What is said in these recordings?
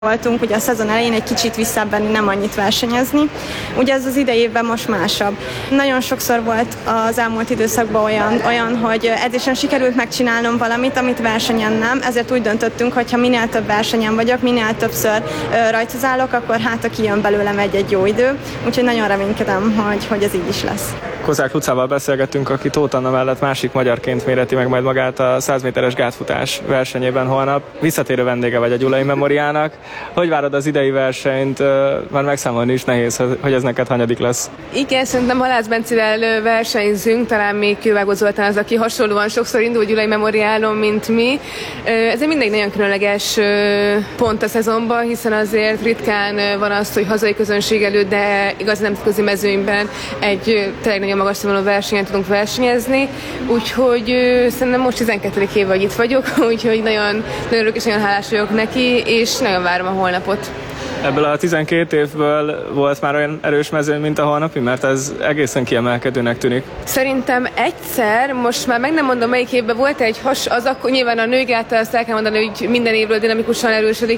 voltunk ugye a szezon elején egy kicsit visszabenni, nem annyit versenyezni. Ugye ez az idei évben most másabb. Nagyon sokszor volt az elmúlt időszakban olyan, hogy edzésen sikerült megcsinálnom valamit, amit versenyen nem, ezért úgy döntöttünk, hogy ha minél több versenyen vagyok, minél többször rajtozálok, akkor hát kijön belőlem egy jó idő. Úgyhogy nagyon reménykedem, hogy ez így is lesz. Kozák Lucával beszélgettünk, aki Tóth Anna mellett másik magyarként mérheti meg majd magát a 100 méteres gátfutás versenyében holnap. Visszatérő vendége vagy a Gyulai Memoriának. Hogy várod az idei versenyt? Már megszámolni is nehéz, hogy ez neked hanyadik lesz. Igen, szerintem Halász Bencivel versenyzünk, talán még Kővágó Zoltán az, aki hasonlóan sokszor indul Gyulai Memoriálon, mint mi. Ez egy mindig nagyon különleges pont a szezonban, hiszen azért ritkán van az, hogy hazai közönség előtt, de igazi nemzetközi mezőnyben egy tényleg nagyon magas színvonalú versenyen tudunk versenyezni, úgyhogy szerintem most 12. év, hogy itt vagyok, úgyhogy nagyon örülök és nagyon hálás vagyok neki, és nagyon várom a holnapot. Ebből a 12 évből volt már olyan erős mezőny, mint a holnapi, mert ez egészen kiemelkedőnek tűnik. Szerintem egyszer, most már meg nem mondom melyik évben volt egy az akkor nyilván a nőgáttal azt el kell mondani, hogy minden évről dinamikusan erősödik,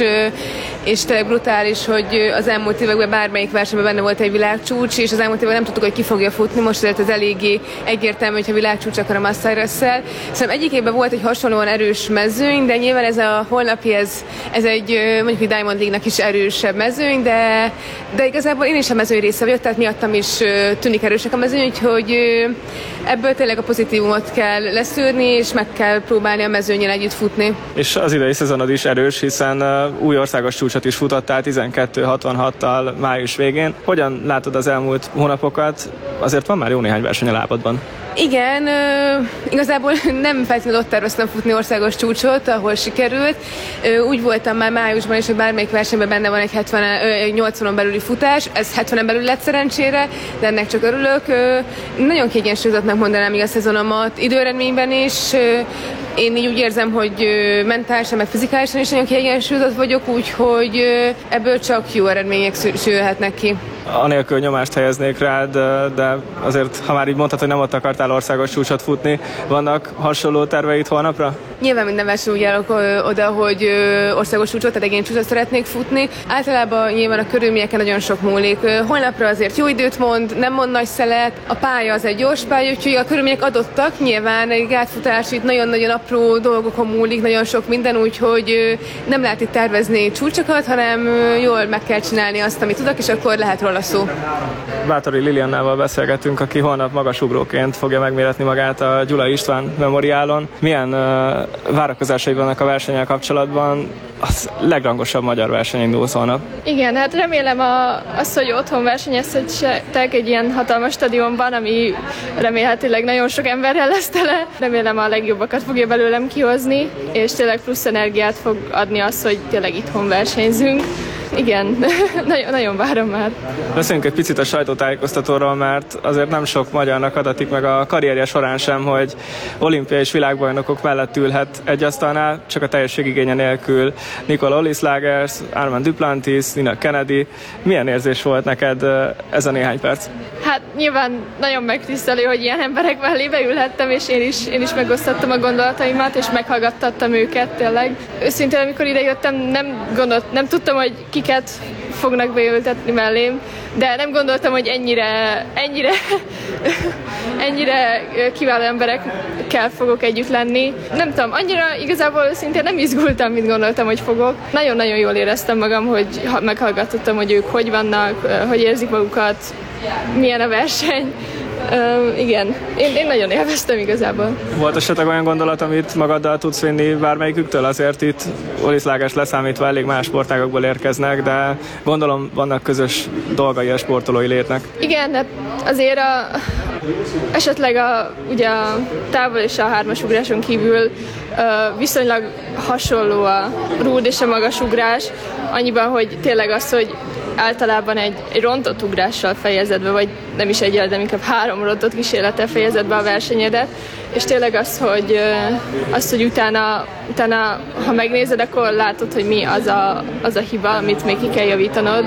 és tényleg brutális, hogy az elmúlt években bármelyik versenyben benne volt egy világcsúcs, és az elmúlt években nem tudtuk, hogy ki fogja futni, most azért ez eléggé egyértelmű, hogyha világcsúcs akar a Massai-Russell. Szerintem egyik évben volt egy hasonlóan erős mezőny, de nyilván ez a holnapi, ez egy mondjuk egy Diamond League-nak is erősebb mezőny, de igazából én is a mezőny része vagyok, tehát miattam is tűnik erősek a mezőny, úgyhogy ebből tényleg a pozitívumot kell leszűrni, és meg kell próbálni a mezőnnyel együtt futni. És az idei szezonod is erős, hiszen új országos csúcsot is futottál 12.66-tal május végén. Hogyan látod az elmúlt hónapokat? Azért van már jó néhány verseny a lábadban. Igen, igazából nem feltétlenül ott terveztem futni országos csúcsot, ahol sikerült. Úgy voltam már májusban is, hogy bármelyik versenyben benne van egy 80-on belüli futás, ez 70-en belül lett szerencsére, de ennek csak örülök. Nagyon kiegyensúlyozottnak mondanám még a szezonomat időeredményben is. Én így úgy érzem, hogy mentálisan, meg fizikálisan is nagyon kiegyensúlyozott vagyok, úgyhogy ebből csak jó eredmények születhetnek ki. Anélkül nyomást helyeznék rád, de azért, ha már így mondtad, hogy nem ott akartál országos csúcsot futni, vannak hasonló terveid holnapra? Nyilván minden verseny úgy állok oda, hogy országos csúcsot, tehát én csúcsot szeretnék futni. Általában nyilván a körülményeken nagyon sok múlik. Holnapra azért jó időt mond, nem mond nagy szelet, a pálya az egy gyors pálya, úgyhogy a körülmények adottak. Nyilván egy gátfutás itt nagyon-nagyon apró dolgokon múlik, nagyon sok minden, úgyhogy nem lehet itt tervezni csúcsokat, hanem jól meg kell csinálni azt, amit tudok, és akkor lehet róla szó. Bátori Liliannával beszélgetünk, aki holnap magasugróként fogja megméretni magát a Gyulai István Memoriálon. Milyen várakozásai vannak a versennyel kapcsolatban? Az legrangosabb magyar verseny indul holnap. Igen, hát remélem azt, hogy otthon versenyezhetek egy ilyen hatalmas stadionban, ami remélhetőleg nagyon sok emberrel lesz tele. Remélem a legjobbakat fogja belőlem kihozni, és tényleg plusz energiát fog adni az, hogy tényleg itthon versenyzünk. Igen, nagyon várom már. Beszéljünk egy picit a sajtótájékoztatóról, mert azért nem sok magyarnak adatik meg a karrierje során sem, hogy olimpiai és világbajnokok mellett ülhet egy asztalnál, csak a teljesség igénye nélkül. Nicola Olislagers, Armand Duplantis, Nina Kennedy. Milyen érzés volt neked ez a néhány perc? Hát nyilván nagyon megtisztelő, hogy ilyen emberek mellé beülhettem, és én is megosztottam a gondolataimat, és meghallgattattam őket tényleg. Őszintén, amikor idejöttem, nem tudtam, hogy kiket fognak beültetni mellém, de nem gondoltam, hogy ennyire kiváló emberekkel fogok együtt lenni. Nem tudom, annyira igazából szintén nem izgultam, mint gondoltam, hogy fogok. Nagyon-nagyon jól éreztem magam, hogy meghallgatottam, hogy ők hogy vannak, hogy érzik magukat, milyen a verseny. Igen, én nagyon élveztem igazából. Volt esetleg olyan gondolat, amit magaddal tudsz vinni bármelyiküktől? Azért itt Olislagers leszámítva elég más sportágokból érkeznek, de gondolom vannak közös dolgai a sportolói létnek. Igen, de azért esetleg ugye a távol és a hármas ugráson kívül viszonylag hasonló a rúd és a magasugrás, annyiban, hogy tényleg az, hogy általában egy rontott ugrással fejezed be, vagy nem is egy, de inkább 3 rontott kísérlettel fejezed be a versenyedet, és tényleg az, hogy utána, ha megnézed, akkor látod, hogy mi az a hiba, amit még ki kell javítanod.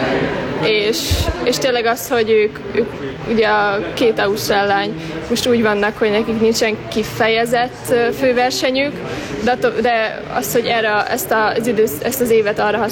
És tényleg az, hogy ők ugye a két ausztrál lány most úgy vannak, hogy nekik nincsen kifejezett főversenyük, de az, hogy ezt az évet arra